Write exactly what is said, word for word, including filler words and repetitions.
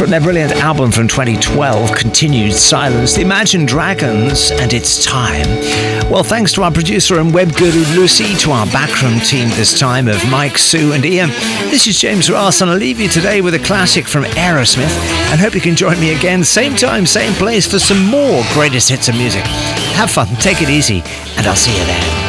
from their brilliant album from twenty twelve, Continued Silence, the Imagine Dragons and It's Time. Well, thanks to our producer and web guru Lucy, to our backroom team this time of Mike, Sue and Ian. This is James Ross, and I'll leave you today with a classic from Aerosmith, and hope you can join me again, same time, same place, for some more greatest hits of music. Have fun, take it easy, and I'll see you then.